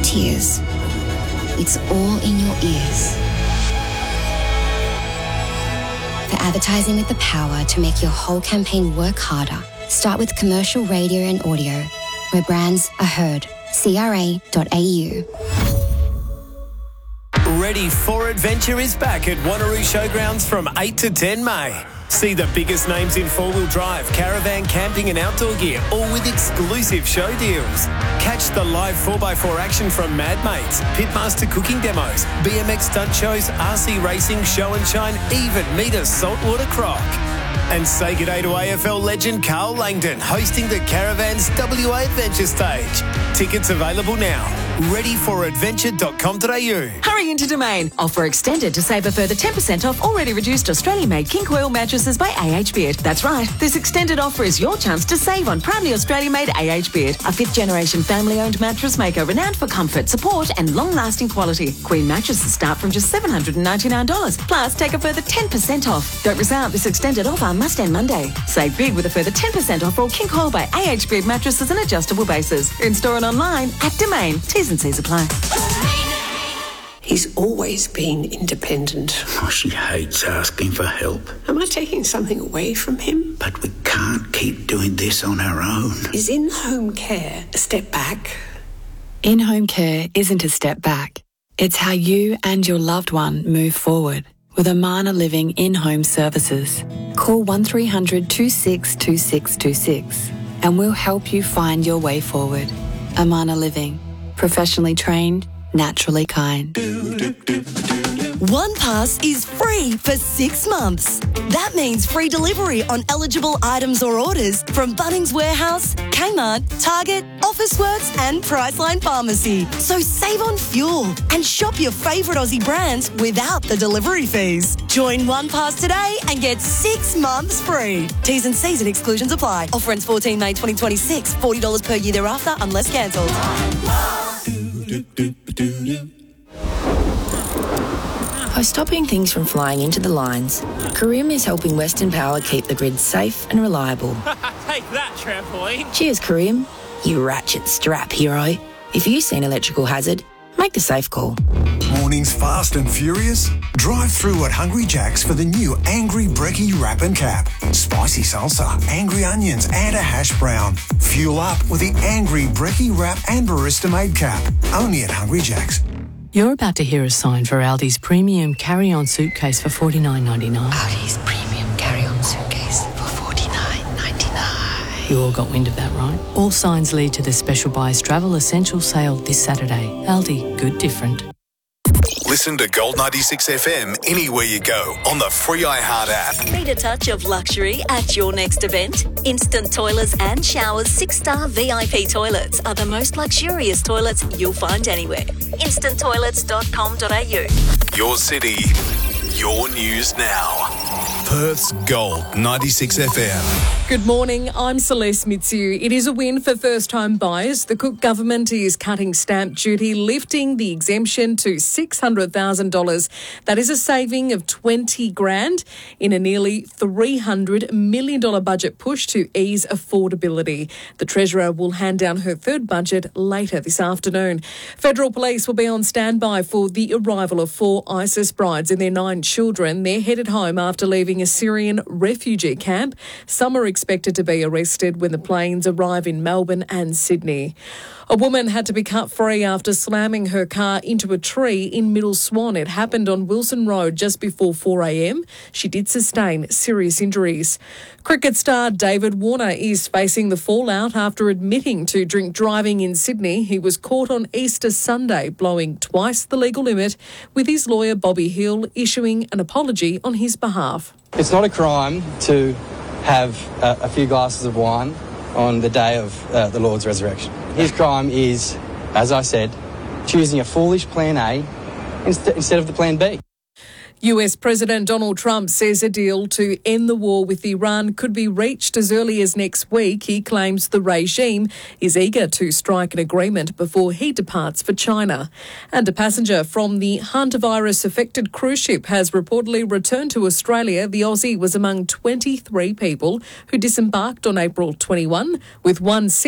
tears. It's all in your ears. For advertising with the power to make your whole campaign work harder, start with commercial radio and audio, where brands are heard. CRA.au. Ready for Adventure is back at Wanneroo Showgrounds from 8 to 10 May. See the biggest names in four-wheel drive, caravan, camping and outdoor gear, all with exclusive show deals. Catch the live 4x4 action from Mad Mates, Pitmaster cooking demos, BMX stunt shows, RC racing, show and shine, even meet a saltwater croc. And say g'day to AFL legend Carl Langdon, hosting the Caravans WA Adventure Stage. Tickets available now. readyforadventure.com.au. Hurry into Domain. Offer extended to save a further 10% off already reduced Australian-made King Coil mattresses by AH Beard. That's right. This extended offer is your chance to save on proudly Australian-made AH Beard, a fifth-generation family-owned mattress maker renowned for comfort, support and long-lasting quality. Queen mattresses start from just $799. Plus, take a further 10% off. Don't miss out. This extended offer must end Monday. Save big with a further 10% off all King Coil by AH Beard mattresses and adjustable bases. In store and online at Domain. T's and C's apply. He's always been independent. Oh, she hates asking for help. Am I taking something away from him? But we can't keep doing this on our own. Is in-home care a step back? In-home care isn't a step back. It's how you and your loved one move forward. With Amana Living in-home services. Call 1300 26 2626 and we'll help you find your way forward. Amana Living. Professionally trained, naturally kind. OnePass is free for 6 months. That means free delivery on eligible items or orders from Bunnings Warehouse, Kmart, Target, Officeworks and Priceline Pharmacy. So save on fuel and shop your favourite Aussie brands without the delivery fees. Join OnePass today and get 6 months free. T's and C's and exclusions apply. Offer ends 14 May 2026. $40 per year thereafter unless cancelled. By stopping things from flying into the lines, Karim is helping Western Power keep the grid safe and reliable. Take that, trampoline. Cheers, Karim, you ratchet strap hero. If you see an electrical hazard, make the safe call. Mornings fast and furious? Drive through at Hungry Jack's for the new Angry Brekkie Wrap and Cap. Spicy salsa, angry onions and a hash brown. Fuel up with the Angry Brekkie Wrap and Barista Made Cap. Only at Hungry Jack's. You're about to hear a sign for Aldi's premium carry-on suitcase for $49.99. Aldi's premium carry-on suitcase for $49.99. You all got wind of that, right? All signs lead to the special buys travel essential sale this Saturday. Aldi, good different. Listen to Gold 96 FM anywhere you go on the free iHeart app. Need a touch of luxury at your next event? Instant Toilets and Showers 6-star VIP toilets are the most luxurious toilets you'll find anywhere. instanttoilets.com.au. Your city, your news now. Perth's Gold 96 FM. Good morning, I'm Celeste Mitsu. It is a win for first-time buyers. The Cook government is cutting stamp duty, lifting the exemption to $600,000. That is a saving of $20,000 in a nearly $300 million budget push to ease affordability. The Treasurer will hand down her third budget later this afternoon. Federal Police will be on standby for the arrival of 4 ISIS brides and their 9 children. They're headed home after leaving a Syrian refugee camp. Some are expected to be arrested when the planes arrive in Melbourne and Sydney. A woman had to be cut free after slamming her car into a tree in Middle Swan. It happened on Wilson Road just before 4 a.m. She did sustain serious injuries. Cricket star David Warner is facing the fallout after admitting to drink driving in Sydney. He was caught on Easter Sunday blowing twice the legal limit, with his lawyer Bobby Hill issuing an apology on his behalf. It's not a crime to have a few glasses of wine on the day of the Lord's resurrection. His crime is, as I said, choosing a foolish plan A instead of the plan B. US President Donald Trump says a deal to end the war with Iran could be reached as early as next week. He claims the regime is eager to strike an agreement before he departs for China. And a passenger from the hantavirus-affected cruise ship has reportedly returned to Australia. The Aussie was among 23 people who disembarked on April 21, with one